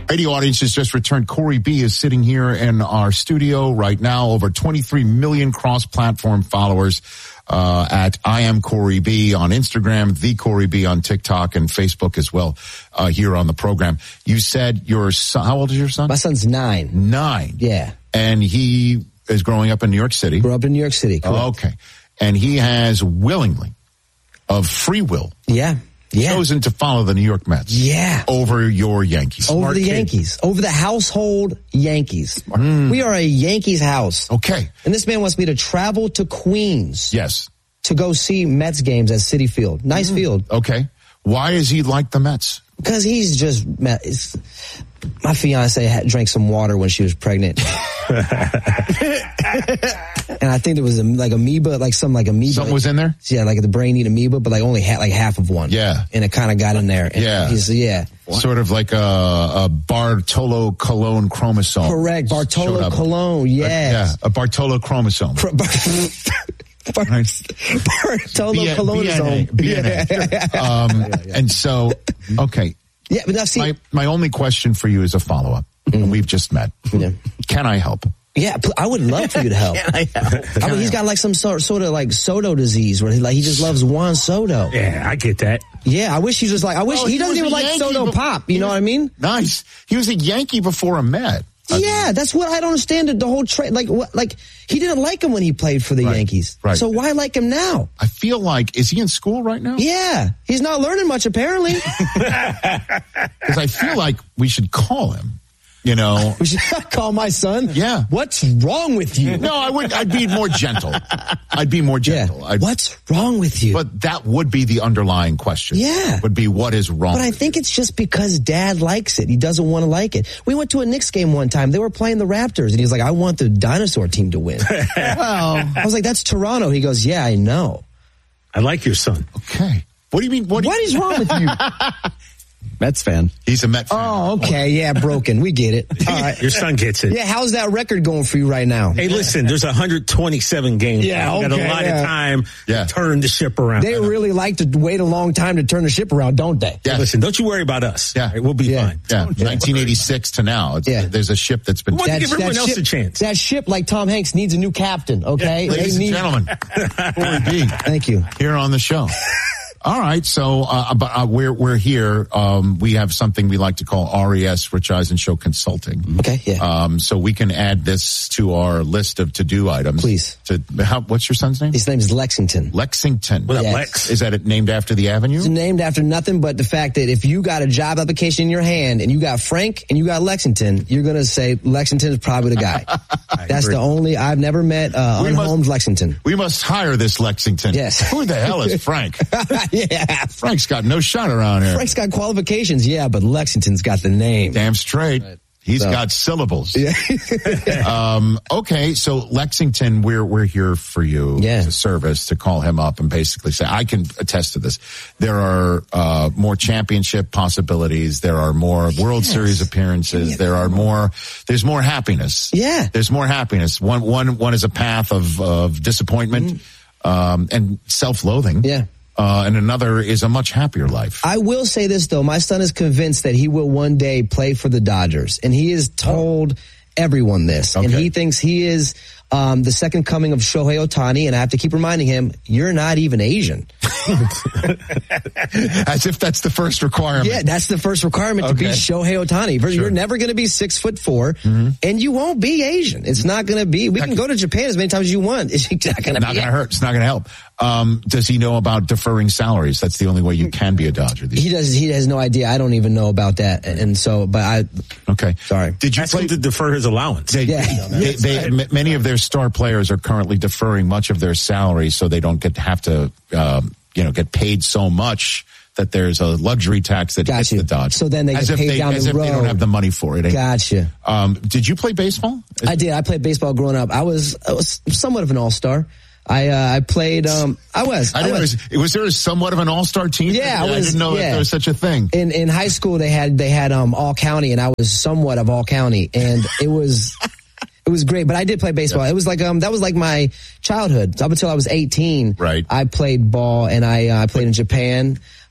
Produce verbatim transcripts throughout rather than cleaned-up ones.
Radio audience has just returned. Corey B is sitting here in our studio right now. Over twenty-three million cross-platform followers uh, at I am Corey B on Instagram, the Corey B on TikTok and Facebook as well uh, here on the program. You said your son, how old is your son? My son's nine. Nine. Yeah. And he is growing up in New York City. Grew up in New York City. Correct. Oh, okay. And he has willingly, of free will, yeah. Yeah. chosen to follow the New York Mets. Yeah. Over your Yankees. Over Smart the kid. Yankees. Over the household Yankees. Mm. We are a Yankees house. Okay. And this man wants me to travel to Queens. Yes. To go see Mets games at Citi Field. Nice mm. field. Okay. Why is he like the Mets? Because he's just, it's, my fiance had, drank some water when she was pregnant. And I think there was a, like amoeba, like some like amoeba. Something was in there? Yeah, like the brain eat amoeba, but like only ha- like half of one. Yeah. And it kind of got in there. And yeah. He's, yeah. Sort of like a, a Bartolo Colon chromosome. Correct. Bartolo Colon, yes. A, yeah, a Bartolo chromosome. Bar- Bar- Bartolo Colon. B N A. Um, yeah, yeah. And so, okay. Yeah, but now see. My, my only question for you is a follow-up. Mm. We've just met. Yeah. Can I help? Yeah, I would love for you to help. Can I help? I mean, he's got like some sort, sort of like Soto disease where he like he just loves Juan Soto. Yeah, I get that. Yeah, I wish he just like I wish well, he, he doesn't even like Yankee Soto be- pop. You know what I mean? Nice. He was a Yankee before a Met. I yeah, mean, that's what I don't understand. The whole trade, like, what, like he didn't like him when he played for the right, Yankees. Right. So why like him now? I feel like is he in school right now? Yeah, he's not learning much apparently. Because I feel like we should call him. You know, we should call my son. Yeah, what's wrong with you? No, I would. I'd be more gentle. I'd be more gentle. Yeah. What's wrong with you? But that would be the underlying question. Yeah, would be what is wrong. But I think you? it's just because Dad likes it. He doesn't want to like it. We went to a Knicks game one time. They were playing the Raptors, and he's like, "I want the dinosaur team to win." Well, I was like, "That's Toronto." He goes, "Yeah, I know." I like your son. Okay. What do you mean? What, what you- is wrong with you? Mets fan. He's a Met fan. Oh, okay. Yeah, broken. We get it. All right. Your son gets it. Yeah, how's that record going for you right now? Hey, listen, there's one hundred twenty-seven games. Yeah, okay, you got a lot yeah. of time yeah. to turn the ship around. They really like to wait a long time to turn the ship around, don't they? Yeah. Hey, listen, don't you worry about us. Yeah. Right? We'll be yeah. fine. Yeah, nineteen eighty-six to now. It's, yeah. There's a ship that's been... We want to that, give everyone else ship, a chance. That ship, like Tom Hanks, needs a new captain, okay? Yeah, ladies need... and gentlemen, Corey B. Thank you. Here on the show. All right, so uh, but, uh, we're we're here. Um, we have something we like to call R E S, Rich Eisen Show Consulting. Okay, yeah. Um, so we can add this to our list of to-do items. Please. To how, what's your son's name? His name is Lexington. Lexington. What up, Yes. Lex? Is that it named after the avenue? It's named after nothing but the fact that if you got a job application in your hand and you got Frank and you got Lexington, you're going to say Lexington is probably the guy. That's agree. the only, I've never met uh, We unhomed must- Lexington. We must hire this Lexington. Yes. Who the hell is Frank? Yeah. Frank's got no shot around here. Frank's got qualifications, yeah, but Lexington's got the name. Damn straight. Right. He's So. got syllables. Yeah. um, okay, so Lexington, we're we're here for you Yeah. as a service to call him up and basically say, I can attest to this. There are uh, more championship possibilities. There are more World Yes. Series appearances. Yeah. There are more. There's more happiness. Yeah. There's more happiness. One one one is a path of of disappointment mm-hmm. um, and self-loathing. Yeah. Uh, and another is a much happier life. I will say this, though. My son is convinced that he will one day play for the Dodgers. And he has told everyone this. Okay. And he thinks he is um, the second coming of Shohei Ohtani. And I have to keep reminding him, you're not even Asian. As if that's the first requirement. Yeah, that's the first requirement to Okay. be Shohei Ohtani. Sure. You're never going to be six foot four, mm-hmm. and you won't be Asian. It's not going to be. We can go to Japan as many times as you want. It's not going to Not be. going to hurt. It's not going to help. Um, does he know about deferring salaries? That's the only way you can be a Dodger. These He does. He has no idea. I don't even know about that. And so, but I. Okay. Sorry. Did you Ask play him to defer his allowance. They, Yeah. they, they, m- many of their star players are currently deferring much of their salary so they don't get have to, um, you know, get paid so much that there's a luxury tax that Got hits you. the Dodgers. So then they as get if paid they, down as the if they don't road. have the money for it. Gotcha. Um, did you play baseball? I did. I played baseball growing up. I was, I was somewhat of an all-star. I uh, I played. Um, I was. I I didn't was. know, was there somewhat of an all-star team? Yeah, I I, was- didn't know yeah. that there was such a thing. In in high school, they had they had um all county, and I was somewhat of all county, and it was. It was great, but I did play baseball. Yeah. It was like um that was like my childhood. Up until I was eighteen, Right. I played ball, and I uh, I played in Japan.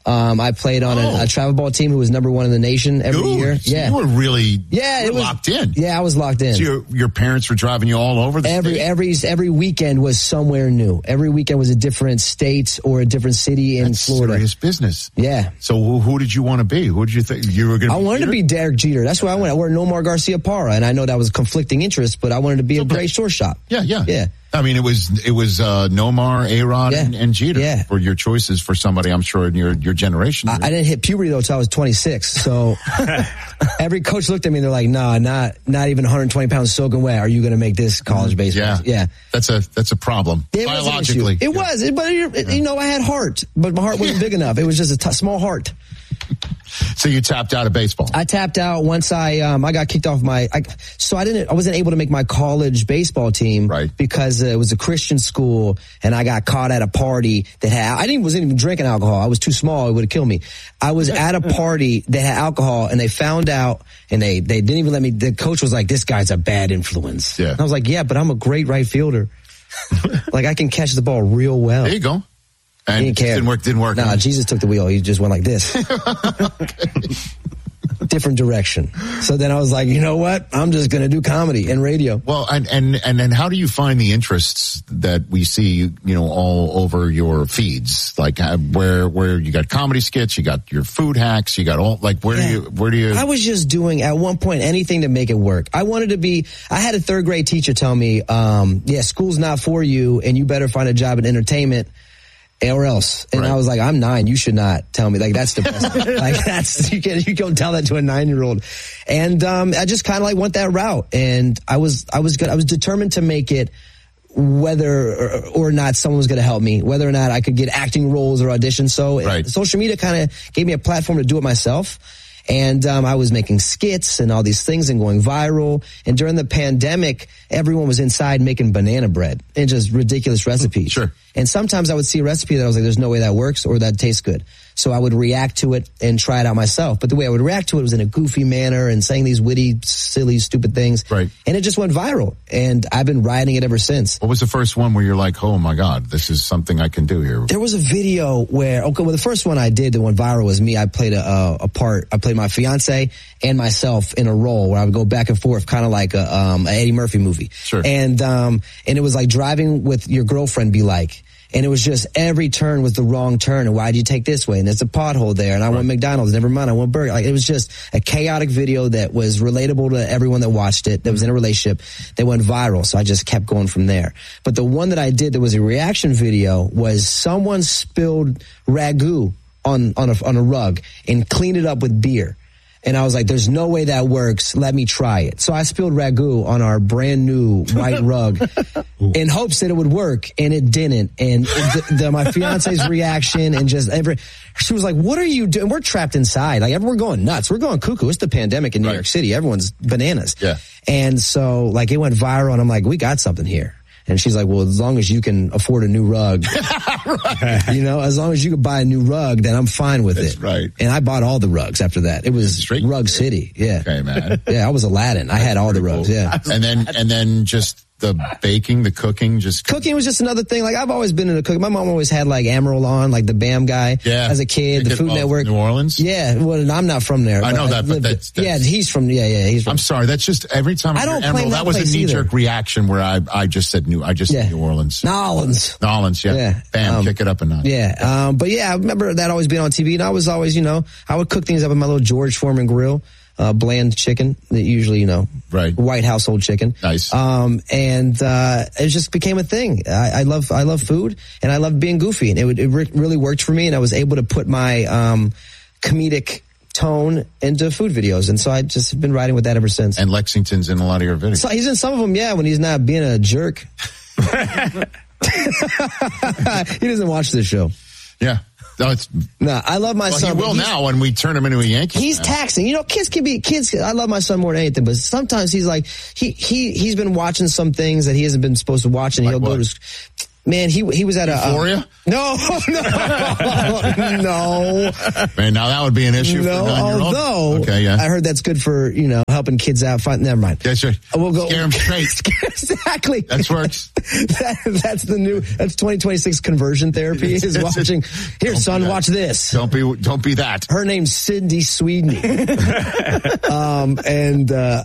Um, I played on Oh. a, a travel ball team who was number one in the nation every Dude, year. so Yeah. you were really Yeah, you it were was locked in. Yeah, I was locked in. So your, your parents were driving you all over the Every state? every every weekend was somewhere new. Every weekend was a different state or a different city in That's Florida. serious business. Yeah. So who, who did you want to be? Who did you think you were going to I be? wanted to be Jeter? Derek Jeter. That's where I went. I wanted Nomar Garcia Parra, and I know that was conflicting interest, but I wanted to be a Okay. great shortstop. Yeah, yeah. Yeah. I mean, it was it was uh, Nomar, A-Rod, Yeah. and, and Jeter Yeah. for your choices for somebody, I'm sure, in your, your generation. I, I didn't hit puberty though until I was twenty-six. So every coach looked at me and they're like, "Nah, not not even one hundred twenty pounds soaking wet. Are you going to make this college baseball?" yeah, yeah. That's a that's a problem It was an biologically. issue. It was, it, but it, you know, I had heart, but my heart wasn't big enough. It was just a t- small heart. So you tapped out of baseball. I tapped out once I um I got kicked off my I, so I didn't I wasn't able to make my college baseball team Right. because uh, it was a Christian school and I got caught at a party that had I didn't wasn't even drinking alcohol. I was too small, it would have killed me. I was at a party that had alcohol and they found out and they they didn't even let me. The coach was like, "This guy's a bad influence." Yeah. And I was like, "Yeah, but I'm a great right fielder. Like I can catch the ball real well." There you go. And He it didn't care. didn't work. Didn't work. Nah, Jesus took the wheel. He just went like this. Different direction. So then I was like, you know what? I'm just going to do comedy and radio. Well, and, and, and then how do you find the interests that we see, you know, all over your feeds? Like uh, where, where you got comedy skits, you got your food hacks, you got all, like where Yeah. do you, where do you? I was just doing at one point anything to make it work. I wanted to be, I had a third grade teacher tell me, um, yeah, school's not for you and you better find a job in entertainment. Or else. And Right. I was like, I'm nine. You should not tell me. Like, that's depressing. Like, that's, you can, you don't tell that to a nine year old. And, um, I just kind of like went that route. And I was, I was good. I was determined to make it whether or, or not someone was going to help me, whether or not I could get acting roles or auditions. So Right. social media kind of gave me a platform to do it myself. And um, I was making skits and all these things and going viral. And during the pandemic, everyone was inside making banana bread and just ridiculous recipes. Sure. And sometimes I would see a recipe that I was like, there's no way that works or that tastes good. So I would react to it and try it out myself. But the way I would react to it was in a goofy manner and saying these witty, silly, stupid things. Right. And it just went viral. And I've been riding it ever since. What was the first one where you're like, oh my God, this is something I can do here? There was a video where, okay, well, the first one I did that went viral was me. I played a, a, a part. I played my fiance and myself in a role where I would go back and forth, kind of like a, um, a Eddie Murphy movie. Sure. And, um, and it was like driving with your girlfriend be like. And it was just every turn was the wrong turn. And why'd you take this way? And there's a pothole there. And I want McDonald's. Never mind. I want burger. Like it was just a chaotic video that was relatable to everyone that watched it, that was in a relationship, that went viral. So I just kept going from there. But the one that I did that was a reaction video was someone spilled ragu on, on a, on a rug and cleaned it up with beer. And I was like, there's no way that works. Let me try it. So I spilled ragu on our brand new white rug in hopes that it would work. And it didn't. And the, the, my fiance's reaction and just every, she was like, what are you doing? We're trapped inside. Like we're going nuts. We're going cuckoo. It's the pandemic in New Right. York City. Everyone's bananas. Yeah. And so like it went viral and I'm like, we got something here. And she's like, well, as long as you can afford a new rug, right. you know, as long as you can buy a new rug, then I'm fine with That's it. right. And I bought all the rugs after that. It was Straight- Rug City. Yeah. Okay, man. Yeah, I was Aladdin. I had all the rugs. Yeah. And then, and then just the baking, the cooking, just Cooking was just another thing. Like I've always been in a cooking. My mom always had like Emerald on, like the BAM guy. Yeah. As a kid, They the get Food all Network. New Orleans? Yeah. Well, I'm not from there. I know that, but lived that's- it. that's- yeah, he's from. Yeah, yeah, he's from. I'm sorry. That's just every time I, I hear don't claim Emerald, that that was a place knee jerk either. reaction where I, I just said New, I just Yeah. said New Orleans. Nolans. Nolans, yeah. Yeah. Bam, Um, kick it up a notch. Yeah. Um, but yeah, I remember that always being on T V and I was always, you know, I would cook things up in my little George Foreman grill, uh, bland chicken that usually, you know, Right. white household chicken. Nice. Um, and, uh, it just became a thing. I, I love, I love food and I love being goofy and it would, it re- really worked for me and I was able to put my, um, comedic tone into food videos. And so I just have been riding with that ever since. And Lexington's in a lot of your videos. So he's in some of them, yeah, when he's not being a jerk. He doesn't watch this show. Yeah. No, it's, No, I love my well, son. he but will he's- now when we turn him into a Yankee. He's fan. taxing. You know, kids can be kids. I love my son more than anything, but sometimes he's like he he he's been watching some things that he hasn't been supposed to watch, and Like he'll go what? to. Man, he he was at a Euphoria? Uh, no, no, no. Man, now that would be an issue no, for a nine-year-old. Although, okay, yeah. I heard that's good for, you know, helping kids out. Find, never mind. That's right. We'll go. Scare them straight. Exactly. That works. that, that's the new, that's twenty twenty-six conversion therapy is watching. Here, Don't son, watch this. Don't be, don't be that. Her name's Cindy Sweeney. um, and, uh,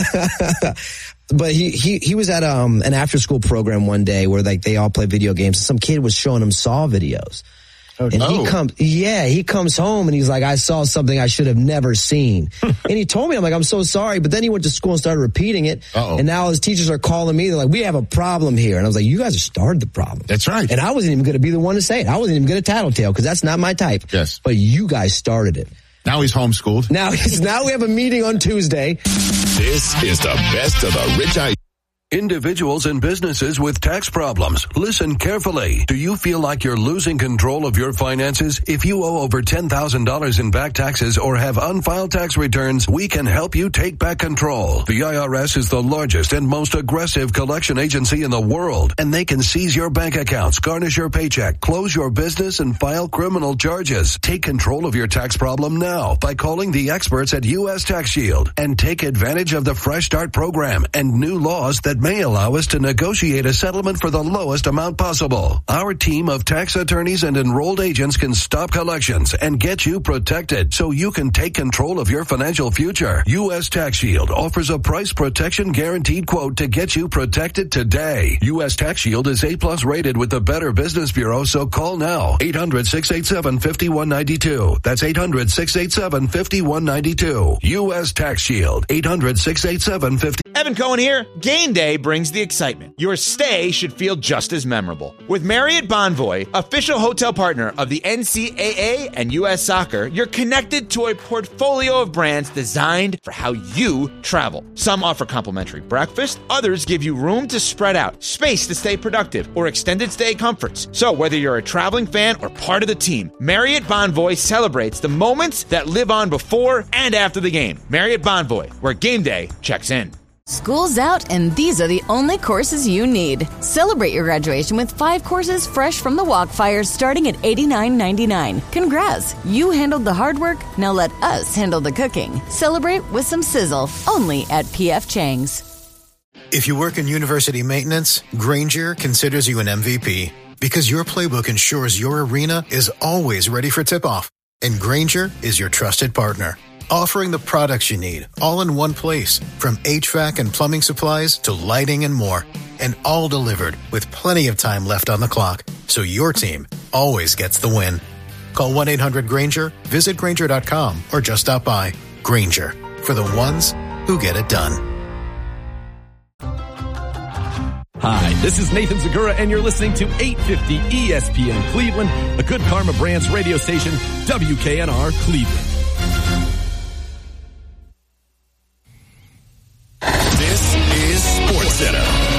but he, he, he was at, um, an after school program one day where like they all play video games. Some kid was showing him Saw videos. Oh, and no. he comes, yeah, he comes home and he's like, I saw something I should have never seen. And he told me, I'm like, I'm so sorry. But then he went to school and started repeating it. Uh-oh. And now his teachers are calling me. They're like, we have a problem here. And I was like, you guys have started the problem. That's right. And I wasn't even going to be the one to say it. I wasn't even going to tattletale because that's not my type. Yes. But you guys started it. Now he's homeschooled. Now he's, now we have a meeting on Tuesday. This is the best of the Rich Eisen. Individuals and businesses with tax problems, listen carefully. Do you feel like you're losing control of your finances? If you owe over ten thousand dollars in back taxes or have unfiled tax returns, we can help you take back control. The I R S is the largest and most aggressive collection agency in the world, and they can seize your bank accounts, garnish your paycheck, close your business, and file criminal charges. Take control of your tax problem now by calling the experts at U S Tax Shield and take advantage of the Fresh Start program and new laws that may allow us to negotiate a settlement for the lowest amount possible. Our team of tax attorneys and enrolled agents can stop collections and get you protected so you can take control of your financial future. U S Tax Shield offers a price protection guaranteed quote to get you protected today. U S Tax Shield is A plus rated with the Better Business Bureau, so call now. eight hundred, six eight seven, five one nine two. That's eight hundred, six eight seven, five one nine two. U S Tax Shield. eight hundred, six eight seven, five Evan Cohen here. Game day brings the excitement. Your stay should feel just as memorable. With Marriott Bonvoy, official hotel partner of the N C double A and U S Soccer, you're connected to a portfolio of brands designed for how you travel. Some offer complimentary breakfast, others give you room to spread out, space to stay productive, or extended stay comforts. So whether you're a traveling fan or part of the team, Marriott Bonvoy celebrates the moments that live on before and after the game. Marriott Bonvoy, where game day checks in. School's out, and these are the only courses you need. Celebrate your graduation with five courses fresh from the Walkfire starting at eighty-nine ninety-nine. Congrats! You handled the hard work, now let us handle the cooking. Celebrate with some sizzle, only at P F Chang's. If you work in university maintenance, Grainger considers you an M V P because your playbook ensures your arena is always ready for tip-off. And Grainger is your trusted partner, offering the products you need all in one place, from H V A C and plumbing supplies to lighting and more, and all delivered with plenty of time left on the clock, so your team always gets the win. Call one eight hundred Grainger, visit Grainger dot com, or just stop by. Grainger, for the ones who get it done. Hi, this is Nathan Zagura, and you're listening to eight fifty E S P N Cleveland, the Good Karma Brands radio station, W K N R Cleveland. This is SportsCenter.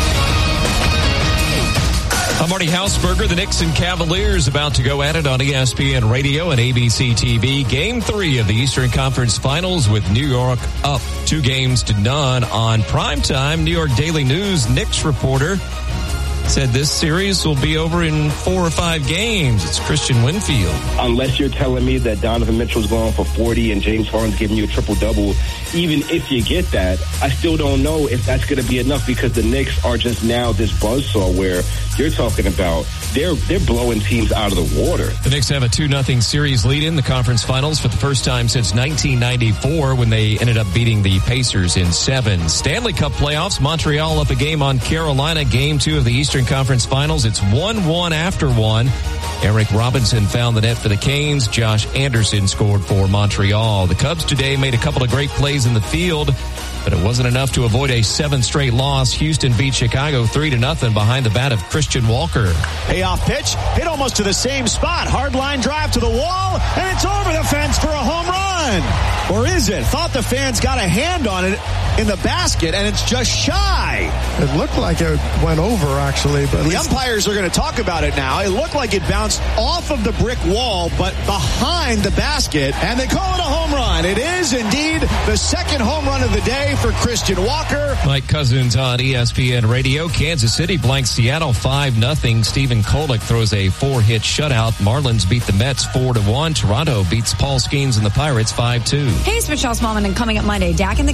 I'm Marty Hausberger. The Knicks and Cavaliers about to go at it on E S P N Radio and A B C T V. Game three of the Eastern Conference Finals with New York up two games to none on primetime. New York Daily News Knicks reporter said this series will be over in four or five games. It's Christian Winfield. Unless you're telling me that Donovan Mitchell's going for forty and James Harden's giving you a triple-double, even if you get that, I still don't know if that's going to be enough, because the Knicks are just now this buzzsaw where you're talking about they're they're blowing teams out of the water. The Knicks have a two nothing series lead in the conference finals for the first time since nineteen ninety-four, when they ended up beating the Pacers in seven. Stanley Cup playoffs, Montreal up a game on Carolina, game two of the Eastern Conference Finals. It's one one after one. Eric Robinson found the net for the Canes. Josh Anderson scored for Montreal. The Cubs today made a couple of great plays in the field, but it wasn't enough to avoid a seventh straight loss. Houston beat Chicago three to nothing behind the bat of Christian Walker. Payoff pitch, hit almost to the same spot. Hard line drive to the wall, and it's over the fence for a home run. Or is it? Thought the fans got a hand on it in the basket, and it's just shy. It looked like it went over, actually. But the umpires are going to talk about it now. It looked like it bounced off of the brick wall, but behind the basket, and they call it a home run. It is indeed the second home run of the day for Christian Walker. Mike Cousins on E S P N Radio. Kansas City blanks Seattle five nothing. Stephen Kolek throws a four-hit shutout. Marlins beat the Mets four to one. Toronto beats Paul Skeens and the Pirates five two. Hey, it's Michelle Smallman, and coming up Monday, Dak and the